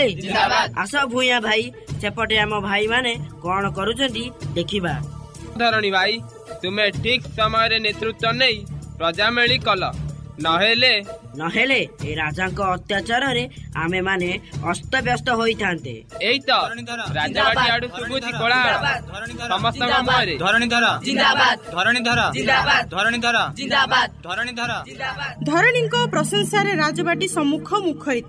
आस भूया भाई सेपटे आम भाई माने कौन करुछंती देखिबा। धरणी भाई तुम्हें ठीक समय नेतृत्व नहीं प्रजा मेली कल नहेले ए राजा अत्याचार रे आमे माने अस्त व्यस्त होई थांते। एई तो राजवाटी आडू सुबुची कोलाहल समस्त मुहरे धरणीधर जिंदाबाद धरणीधर जिंदाबाद धरणीधर जिंदाबाद धरणीधर जिंदाबाद। धरणीको प्रशंसा रे राजवाटी सम्मुख मुखरित।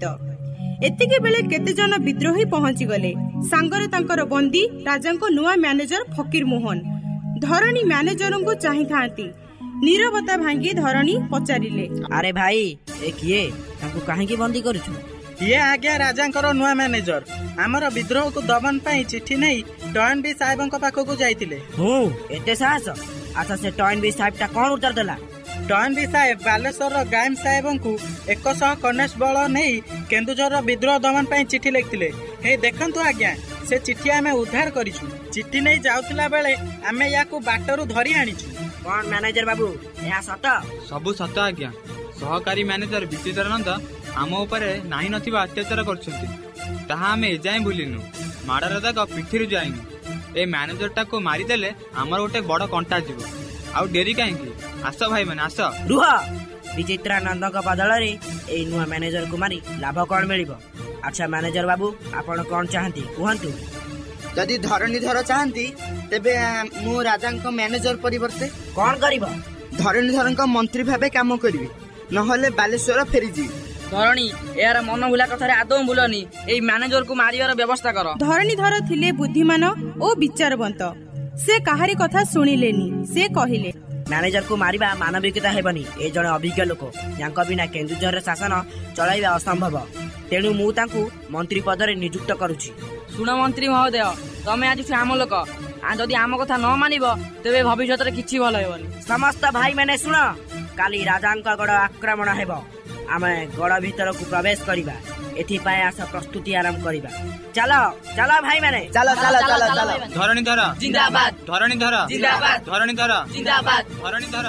एतिके बेले केते जन विद्रोही पहुंची गले सांगरे तांकर बंदी राजांको नुआ मैनेजर फकीर मोहन धरणी मैनेजर को चाहि थांती। नीरवता भांगी धरणी पचारिले अरे भाई ए किए तांको काहे की बंदी करूछु? ये आज्ञा राजांकर नुआ मैनेजर आमर विद्रोह को दमन पाई चिट्ठी नहीं टॉयन बी साहेबंक पाखकु जाइतिले। हूं एते साहस अच्छा से टॉयन बी साहेब ता कोन उत्तर देला? टॉयन बी साहेब बालेश्वर गायम साहेबंकु 100 कनेस्टेबल नहीं केन्दुझर विद्रोह दमन पाई चिट्ठी लिखिले। हे देखंतु आज्ञा से चिट्ठी आमे उद्धार करिछु। चिट्ठी नहीं जाउतिला बेले आमे याकु बाटरू धरी आनिछु। कौन मैनेजर बाबू या सत? सबु सत आज्ञा। सहकारी मैनेजर विचित्रानंद आम उपरे नाही नथिबा अत्याचार करछंती ताहा आमे एजाय भूलिनु माडर दाग पिठिरु जाइनु। ए मैनेजर टाको मारी देले हमर गोटे बड़ कंटा जीवो आउ डेरी काहेकी आस भाई माने आस रुह। विचित्रानंद का बदल रे ए नुआ मैनेजर को मारी लाभ कौन मिलिबो? अच्छा मैनेजर बाबू आपण कौन चाहती कहंतु? यदि धरणीधर चाहती तेबे मु राजांको मैनेजर परिवर्ते कौन करिबो? धरणीधर मंत्री भाबे काम करिवि नहले बालेश्वर फेरी जी। धरणी यार मन भूला कथा आदौ भूलनी ए मैनेजर को मारियार व्यवस्था कर। धरणीधर थिले बुद्धिमान ओ विचारवंत से काहारी कथा सुनिलेनी। से कहिले मैनेजर को मारिबा मानविकता हेबनी। ए जणे अभिज्ञ लोक यांका बिना केन्दुझर शासन चलाइबा असंभव तेणु मु तांकु मंत्री पद रे नियुक्त करूची। सुन मंत्री महोदय तमे आज आम लोक जदि आम कथा न मानिब तेबे भविष्य रे किछि भल हेबनी। समस्त भाई मैंने सुन काली राजांका गड़ आक्रमण हेबो आमे गड़ भीतर को प्रवेश करिबा एथि पाए आस प्रस्तुति आरंभ करिबा। चलो चलो भाई मैंने चलो चलो चलो चलो। धरणीधर जिंदाबाद धरणीधर जिंदाबाद धरणीधर जिंदाबाद धरणीधर।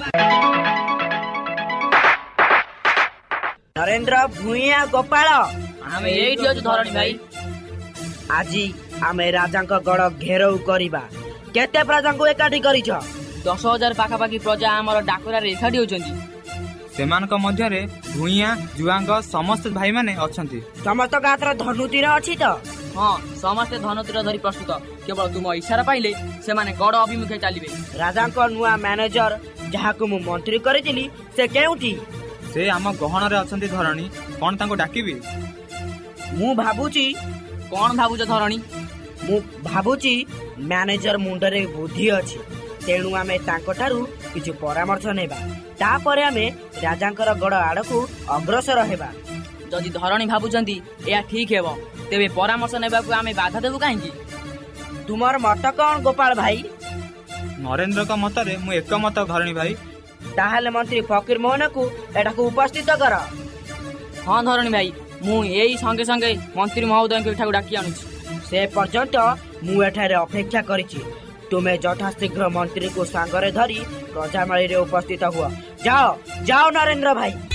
नरेंद्र भूया गोपाल आमे एठी अछु धरणी भाई। आजी आमे राजांका गड़ घेराव करिबा केते प्रजा को एकाठी करिछ? 10,000 पाखापाखि प्रजा आमर डाकरा रे एकाठी होचंती। सेमानक मध्य रे भुइया जुआंग समस्त भाई माने अछंती। समस्त गात्र धनुतीर अछि त? हां समस्त धनुतीर धरि प्रस्तुत केवल तुम इशारा पाइले से माने गड़ अभिमुखे चलिबे। राजांका नुआ मैनेजर जहाकु मु मंत्री करितिली से केउठी? से आम गहन रे अछंती धरणी कोन तांको डाकिबी? मु भाबुची कोन भाबुछ धरणी? मु भाबुची मैनेजर मुंडरे बुद्धि अछि तेणु आमे तांको ठारू किछु परामर्श नेबा तापरे आमे राजांकर गड़ आडकू अग्रसर हेबा। जदि धरणी भाबुचंती या ठीक हेबो तेबे परामर्श नेबाकू आमे बाधा देबु काहेकी? तुमर मत कोन गोपाल भाई? नरेंद्र का मत रे मु एक मत धरणी भाई। ताहले मंत्री फकीर मोहन को एटाकू उपस्थित कर। हां धरणी भाई मु एई संगे संगे मंत्री महोदय के एठाकू डाकी आनुछि। से पर्यंत मु एठारे अपेक्षा करिछि तुमे यथाशीघ्र मंत्री को सांगरे धरी प्रजामाली रे उपस्थित हुआ। जाओ जाओ नरेंद्र भाई।